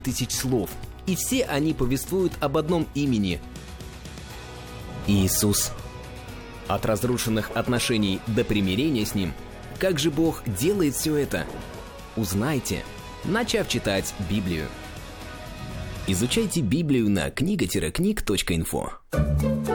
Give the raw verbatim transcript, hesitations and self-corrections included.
тысяч слов, и все они повествуют об одном имени – Иисус. От разрушенных отношений до примирения с Ним. Как же Бог делает все это? Узнайте, начав читать Библию. Изучайте Библию на книга книг точка инфо.